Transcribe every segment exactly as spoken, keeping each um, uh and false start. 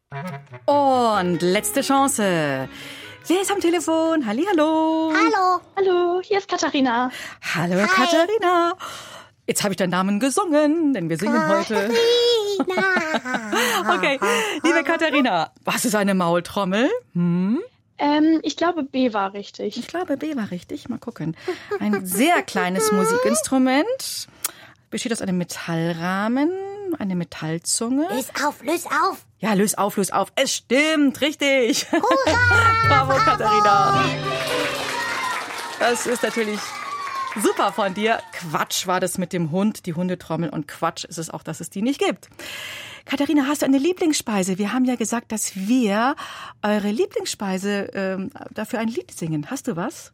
Und letzte Chance. Wer ist am Telefon? Hallihallo. Hallo. Hallo, hier ist Katharina. Hallo, Hi. Katharina. Jetzt habe ich deinen Namen gesungen, denn wir singen Katharina. heute. Okay, liebe Katharina, was ist eine Maultrommel? Hm? Ähm, ich glaube, B war richtig. Ich glaube, B war richtig. Mal gucken. Ein sehr kleines Musikinstrument. Besteht aus einem Metallrahmen, eine Metallzunge. Löse auf, löse auf. Ja, löse auf, löse auf. Es stimmt, richtig. Hurra! Bravo, Katharina. Das ist natürlich super von dir. Quatsch war das mit dem Hund, die Hundetrommel. Und Quatsch ist es auch, dass es die nicht gibt. Katharina, hast du eine Lieblingsspeise? Wir haben ja gesagt, dass wir eure Lieblingsspeise ähm, dafür ein Lied singen. Hast du was?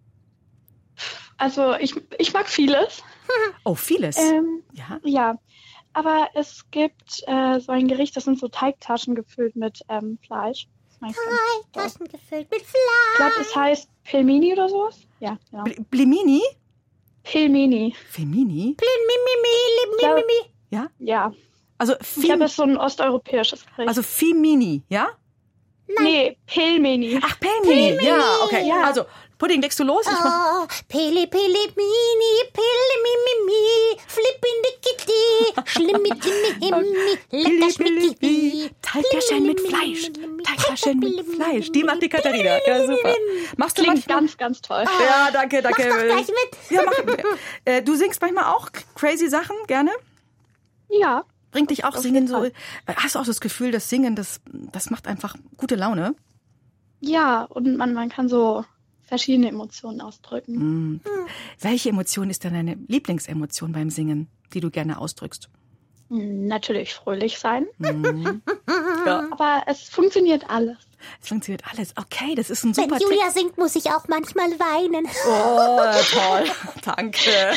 Also ich, ich mag vieles. Oh, vieles? Ähm, ja. Ja, aber es gibt äh, so ein Gericht, das sind so Teigtaschen gefüllt mit ähm, Fleisch. Teigtaschen gefüllt mit Fleisch. Ich glaube, es heißt Pelmeni oder sowas. Ja, genau. Bl- Blimini? Pelmeni. Femini? Mimimi. Ja? Ja. Also, Ich glaube, Fim- es ist so ein osteuropäisches Gericht. also Femini, ja? nee, Pelmeni. Ach, Pelmini. Ja, okay. Ja. Also, Pudding, legst du los? Ich mach- Oh, Pili, Pili, Mini, Pili, Mimimi, Flip in the Kitty, Schlimm mit Himmi, lecker Schmicki. Teigtaschen mit Fleisch. Teigtaschen mit Fleisch. Die macht die Katharina. Ja, super. Machst du Klingt manchmal? ganz, ganz toll. Ja, danke, danke. Mach doch gleich mit. Ja, mach. äh, du singst manchmal auch crazy Sachen gerne? Ja. Bringt dich auch Auf Singen jeden so? Fall. Hast du auch das Gefühl, das Singen, das, das macht einfach gute Laune? Ja, und man, man kann so verschiedene Emotionen ausdrücken. Mhm. Welche Emotion ist denn deine Lieblingsemotion beim Singen, die du gerne ausdrückst? Natürlich fröhlich sein, Mhm. Ja, aber es funktioniert alles. es funktioniert alles. Okay, das ist ein Wenn super Tipp. Julia singt, muss ich auch manchmal weinen. Oh, toll. Danke.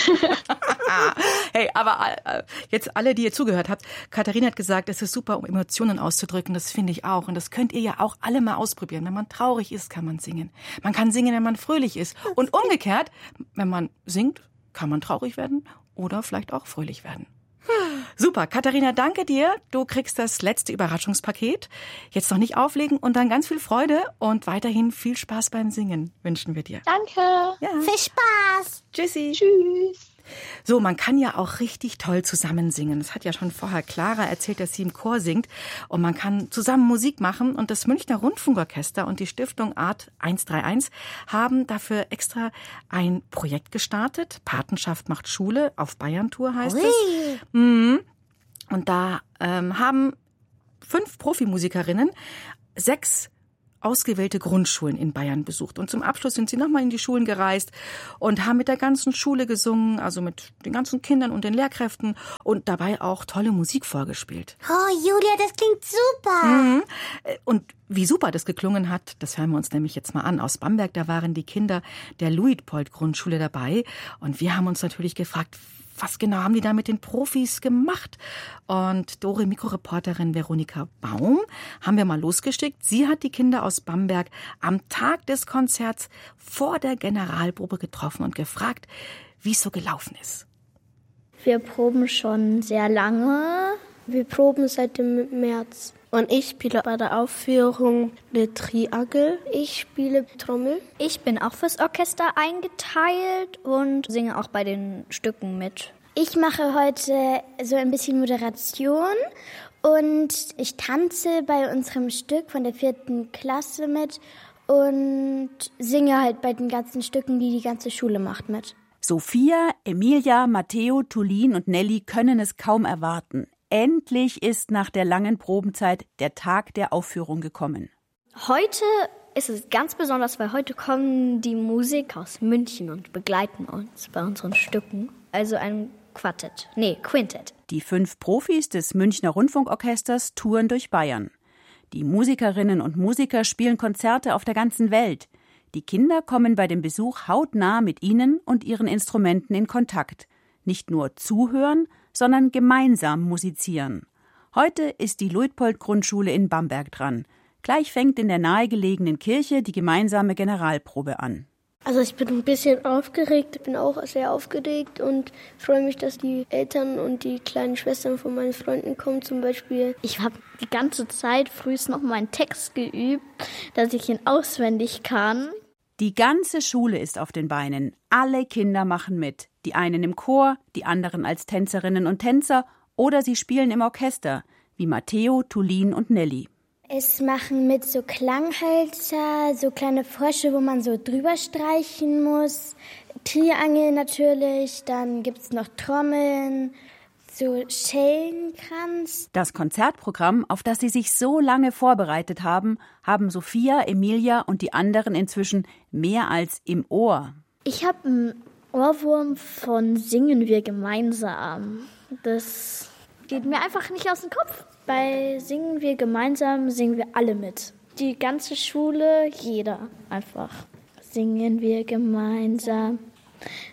Hey, aber äh, jetzt alle, die ihr zugehört habt, Katharina hat gesagt, es ist super, um Emotionen auszudrücken. Das finde ich auch. Und das könnt ihr ja auch alle mal ausprobieren. Wenn man traurig ist, kann man singen. Man kann singen, wenn man fröhlich ist. Und umgekehrt, wenn man singt, kann man traurig werden oder vielleicht auch fröhlich werden. Super, Katharina, danke dir. Du kriegst das letzte Überraschungspaket. Jetzt noch nicht auflegen und dann ganz viel Freude und weiterhin viel Spaß beim Singen wünschen wir dir. Danke. Ja. Viel Spaß. Tschüssi. Tschüss. So, man kann ja auch richtig toll zusammen singen. Das hat ja schon vorher Clara erzählt, dass sie im Chor singt. Und man kann zusammen Musik machen. Und das Münchner Rundfunkorchester und die Stiftung Art hunderteinunddreißig haben dafür extra ein Projekt gestartet. Patenschaft macht Schule, auf Bayern-Tour heißt Ui. es. Mhm. Und da ähm, haben fünf Profimusikerinnen sechs ausgewählte Grundschulen in Bayern besucht. Und zum Abschluss sind sie nochmal in die Schulen gereist und haben mit der ganzen Schule gesungen, also mit den ganzen Kindern und den Lehrkräften und dabei auch tolle Musik vorgespielt. Oh, Julia, das klingt super. Mhm. Und wie super das geklungen hat, das hören wir uns nämlich jetzt mal an. Aus Bamberg, da waren die Kinder der Luitpold-Grundschule dabei. Und wir haben uns natürlich gefragt, was genau haben die da mit den Profis gemacht? Und Dore Mikroreporterin Veronika Baum haben wir mal losgeschickt. Sie hat die Kinder aus Bamberg am Tag des Konzerts vor der Generalprobe getroffen und gefragt, wie es so gelaufen ist. Wir proben schon sehr lange. Wir proben seit dem März. Und ich spiele bei der Aufführung eine Triangel. Ich spiele Trommel. Ich bin auch fürs Orchester eingeteilt und singe auch bei den Stücken mit. Ich mache heute so ein bisschen Moderation und ich tanze bei unserem Stück von der vierten Klasse mit und singe halt bei den ganzen Stücken, die die ganze Schule macht, mit. Sophia, Emilia, Matteo, Tulin und Nelly können es kaum erwarten. Endlich ist nach der langen Probenzeit der Tag der Aufführung gekommen. Heute ist es ganz besonders, weil heute kommen die Musiker aus München und begleiten uns bei unseren Stücken. Also ein Quartett, nee, Quintett. Die fünf Profis des Münchner Rundfunkorchesters touren durch Bayern. Die Musikerinnen und Musiker spielen Konzerte auf der ganzen Welt. Die Kinder kommen bei dem Besuch hautnah mit ihnen und ihren Instrumenten in Kontakt. Nicht nur zuhören, sondern gemeinsam musizieren. Heute ist die Luitpold-Grundschule in Bamberg dran. Gleich fängt in der nahegelegenen Kirche die gemeinsame Generalprobe an. Also ich bin ein bisschen aufgeregt, ich bin auch sehr aufgeregt und freue mich, dass die Eltern und die kleinen Schwestern von meinen Freunden kommen zum Beispiel. Ich habe die ganze Zeit frühst noch meinen Text geübt, dass ich ihn auswendig kann. Die ganze Schule ist auf den Beinen. Alle Kinder machen mit. Die einen im Chor, die anderen als Tänzerinnen und Tänzer oder sie spielen im Orchester, wie Matteo, Tulin und Nelly. Es machen mit so Klanghölzer, so kleine Frösche, wo man so drüber streichen muss. Triangel natürlich, dann gibt's noch Trommeln, so Schellenkranz. Das Konzertprogramm, auf das sie sich so lange vorbereitet haben, haben Sophia, Emilia und die anderen inzwischen mehr als im Ohr. Ich habe einen Ohrwurm von Singen wir gemeinsam. Das geht mir einfach nicht aus dem Kopf. Bei Singen wir gemeinsam singen wir alle mit. Die ganze Schule, jeder einfach. Singen wir gemeinsam,